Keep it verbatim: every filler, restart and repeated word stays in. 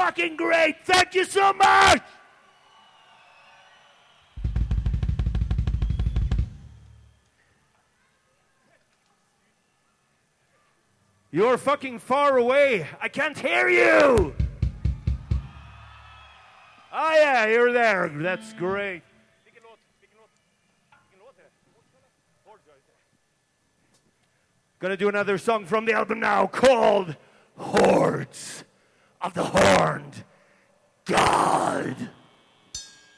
fucking great. Thank you so much. You're fucking far away. I can't hear you. Oh yeah, you're there. That's great. Gonna do another song from the album now called Hordes of the Horned God.